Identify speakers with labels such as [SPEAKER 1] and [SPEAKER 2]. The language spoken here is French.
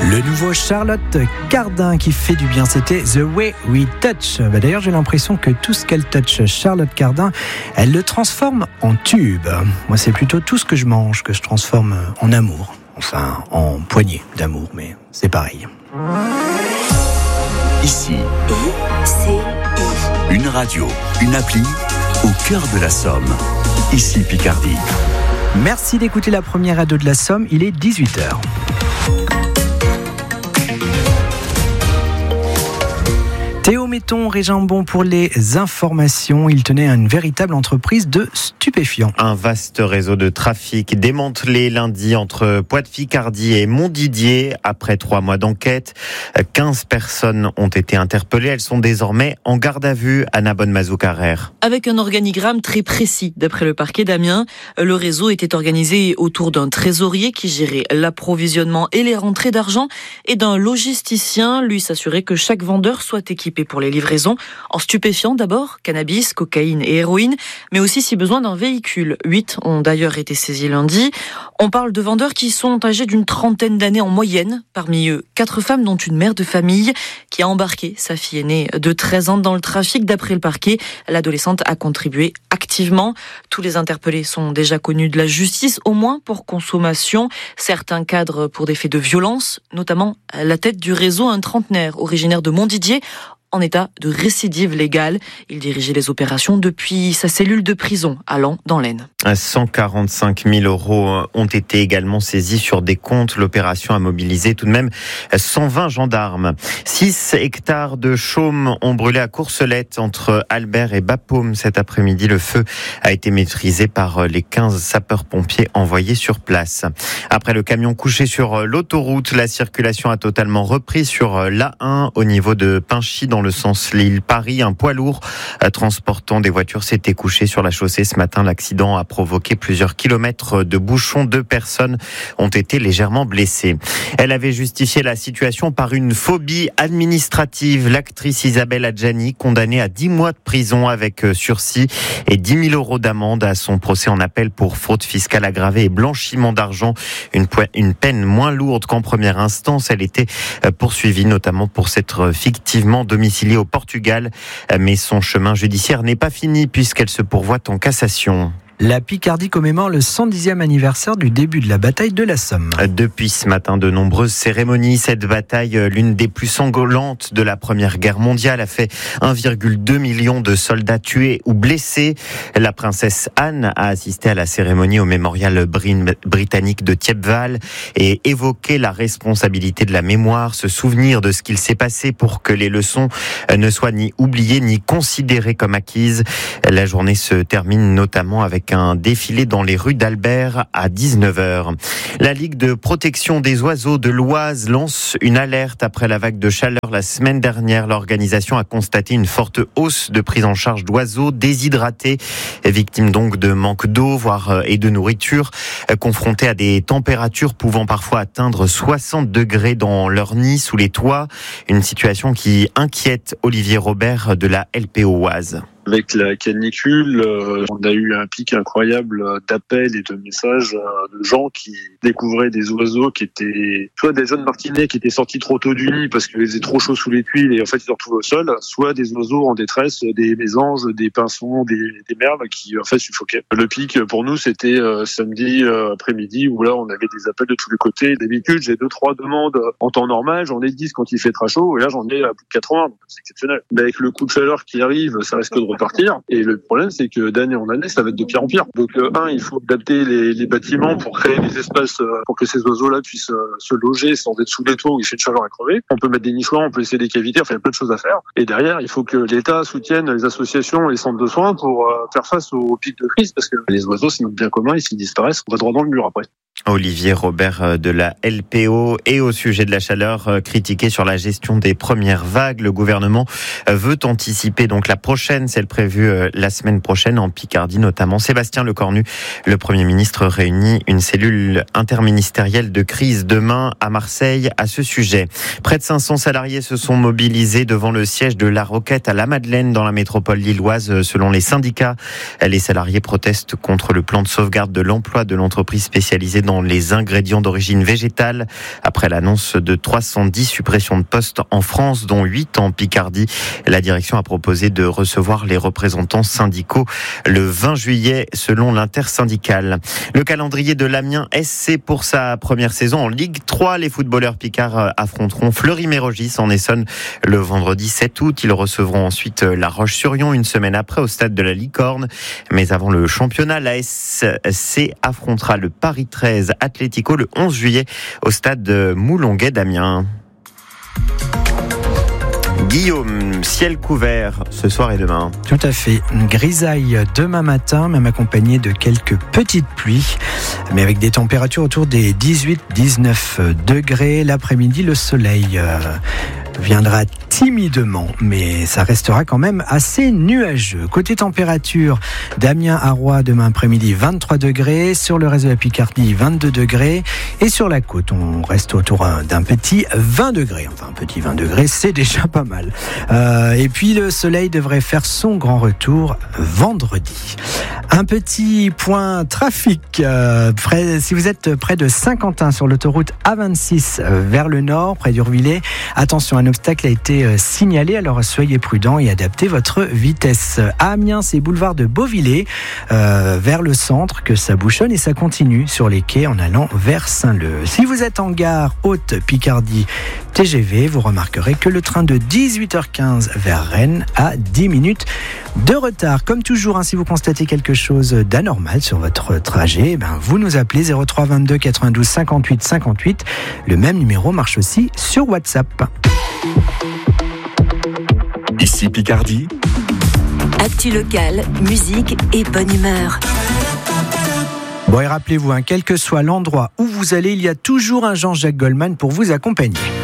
[SPEAKER 1] Le nouveau Charlotte Cardin qui fait du bien, c'était The Way We Touch. D'ailleurs, j'ai l'impression que tout ce qu'elle touche, Charlotte Cardin, elle le transforme en tube. Moi, c'est plutôt tout ce que je mange que je transforme en amour. Enfin, en poignée d'amour, mais c'est pareil.
[SPEAKER 2] Ici, une radio, une appli au cœur de la Somme. Ici Picardie.
[SPEAKER 1] Merci d'écouter la première radio de la Somme, il est 18h. Théo Metton, Régimbon pour les informations. Il tenait à une véritable entreprise de stupéfiants.
[SPEAKER 3] Un vaste réseau de trafic démantelé lundi entre Poix-de-Picardie et Montdidier. Après 3 mois d'enquête, 15 personnes ont été interpellées. Elles sont désormais en garde à vue. Anna Bonne-Mazou-Carrère.
[SPEAKER 4] Avec un organigramme très précis, d'après le parquet d'Amiens, le réseau était organisé autour d'un trésorier qui gérait l'approvisionnement et les rentrées d'argent et d'un logisticien, lui s'assurait que chaque vendeur soit équipé pour les livraisons en stupéfiants d'abord, cannabis, cocaïne et héroïne, mais aussi si besoin d'un véhicule. 8 ont d'ailleurs été saisis lundi. On parle de vendeurs qui sont âgés d'une trentaine d'années en moyenne. Parmi eux, 4 femmes dont une mère de famille qui a embarqué sa fille aînée de 13 ans dans le trafic. D'après le parquet, l'adolescente a contribué activement. Tous les interpellés sont déjà connus de la justice, au moins pour consommation. Certains cadrent pour des faits de violence, notamment à la tête du réseau, un trentenaire originaire de Montdidier, en état de récidive légale. Il dirigeait les opérations depuis sa cellule de prison à Laon, dans l'Aisne.
[SPEAKER 3] 145 000 € ont été également saisis sur des comptes. L'opération a mobilisé tout de même 120 gendarmes. 6 hectares de chaume ont brûlé à Courcelette entre Albert et Bapaume cet après-midi. Le feu a été maîtrisé par les 15 sapeurs-pompiers envoyés sur place. Après le camion couché sur l'autoroute, la circulation a totalement repris sur l'A1 au niveau de Pinchy dans le sens Lille-Paris. Un poids lourd transportant des voitures s'était couché sur la chaussée ce matin. L'accident a provoqué plusieurs kilomètres de bouchons. 2 personnes ont été légèrement blessées. Elle avait justifié la situation par une phobie administrative. L'actrice Isabelle Adjani, condamnée à 10 mois de prison avec sursis et 10 000 € d'amende à son procès en appel pour fraude fiscale aggravée et blanchiment d'argent. Une peine moins lourde qu'en première instance. Elle était poursuivie notamment pour s'être fictivement domiciliée au Portugal, mais son chemin judiciaire n'est pas fini puisqu'elle se pourvoit en cassation.
[SPEAKER 1] La Picardie commémore le 110e anniversaire du début de la bataille de la Somme.
[SPEAKER 3] Depuis ce matin, de nombreuses cérémonies. Cette bataille, l'une des plus sanglantes de la Première Guerre mondiale, a fait 1,2 million de soldats tués ou blessés. La princesse Anne a assisté à la cérémonie au mémorial britannique de Thiepval et évoqué la responsabilité de la mémoire, se souvenir de ce qu'il s'est passé pour que les leçons ne soient ni oubliées ni considérées comme acquises. La journée se termine notamment avec un défilé dans les rues d'Albert à 19h. La Ligue de protection des oiseaux de l'Oise lance une alerte après la vague de chaleur la semaine dernière. L'organisation a constaté une forte hausse de prise en charge d'oiseaux déshydratés, victimes donc de manque d'eau, voire et de nourriture, confrontés à des températures pouvant parfois atteindre 60 degrés dans leur nid sous les toits. Une situation qui inquiète Olivier Robert de la LPO Oise.
[SPEAKER 5] Avec la canicule, on a eu un pic incroyable d'appels et de messages de gens qui découvraient des oiseaux qui étaient soit des jeunes martinets qui étaient sortis trop tôt du nid parce qu'il faisait trop chaud sous les tuiles et en fait ils se retrouvaient au sol, soit des oiseaux en détresse, des mésanges, des pinsons, des merles qui en fait suffoquaient. Le pic pour nous c'était samedi après-midi où là on avait des appels de tous les côtés. D'habitude j'ai 2-3 demandes en temps normal, j'en ai 10 quand il fait très chaud et là j'en ai à plus de 80, donc c'est exceptionnel. Mais avec le coup de chaleur qui arrive, ça risque de repartir. Et le problème, c'est que d'année en année, ça va être de pire en pire. Donc, il faut adapter les bâtiments pour créer des espaces pour que ces oiseaux-là puissent se loger sans être sous les toits où il fait de chaleur à crever. On peut mettre des nichoirs, on peut laisser des cavités, enfin, il y a plein de choses à faire. Et derrière, il faut que l'État soutienne les associations et les centres de soins pour faire face aux pics de crise, parce que les oiseaux, c'est notre bien commun, et s'ils disparaissent, on va droit dans le mur après.
[SPEAKER 3] Olivier Robert de la LPO. Et au sujet de la chaleur, critiqué sur la gestion des premières vagues, le gouvernement veut anticiper donc la prochaine, celle prévue la semaine prochaine en Picardie notamment. Sébastien Lecornu, le Premier ministre, réunit une cellule interministérielle de crise demain à Marseille à ce sujet. Près de 500 salariés se sont mobilisés devant le siège de La Roquette à La Madeleine dans la métropole lilloise. Selon les syndicats, les salariés protestent contre le plan de sauvegarde de l'emploi de l'entreprise spécialisée dans dans les ingrédients d'origine végétale. Après l'annonce de 310 suppressions de postes en France, dont 8 en Picardie, la direction a proposé de recevoir les représentants syndicaux le 20 juillet, selon l'intersyndicale. Le calendrier de l'Amiens SC pour sa première saison en Ligue 3. Les footballeurs picards affronteront Fleury-Mérogis en Essonne le vendredi 7 août. Ils recevront ensuite La Roche-sur-Yon une semaine après au stade de la Licorne. Mais avant le championnat, la SC affrontera le Paris 13 Atlético le 11 juillet au stade de Moulonguet d'Amiens. Guillaume, ciel couvert ce soir et demain.
[SPEAKER 1] Tout à fait. Grisaille demain matin, même accompagné de quelques petites pluies, mais avec des températures autour des 18-19 degrés. L'après-midi, le soleil viendra timidement, mais ça restera quand même assez nuageux. Côté température, d'Amiens à Roye demain après-midi 23 degrés, sur le reste de la Picardie 22 degrés, et sur la côte on reste autour d'un petit 20 degrés. Enfin un petit 20 degrés, c'est déjà pas mal. Et puis le soleil devrait faire son grand retour vendredi. Un petit point trafic, si vous êtes près de Saint-Quentin sur l'autoroute A26 vers le nord, près d'Urvillers, attention, un obstacle a été signalé, alors soyez prudents et adaptez votre vitesse. À Amiens, c'est boulevard de Beauvillers vers le centre que ça bouchonne et ça continue sur les quais en allant vers Saint-Leu. Si vous êtes en gare Haute-Picardie TGV, vous remarquerez que le train de 18h15 vers Rennes a 10 minutes de retard. Comme toujours, si vous constatez quelque chose d'anormal sur votre trajet, vous nous appelez 03 22 92 58 58. Le même numéro marche aussi sur WhatsApp.
[SPEAKER 2] Ici Picardie.
[SPEAKER 6] Actu locale, musique et bonne humeur.
[SPEAKER 1] Bon, et rappelez-vous, quel que soit l'endroit où vous allez, il y a toujours un Jean-Jacques Goldman pour vous accompagner.